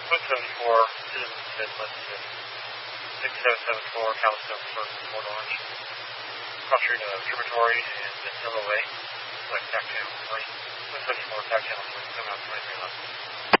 Twin 74, Citizen Smith, Lexington, 6774, Calistone, First, Fort Orange. Cross-street Tributary and Ventillo Way, West Tack Channel 3. Twin 74, Tack Channel 3, coming out 23 left.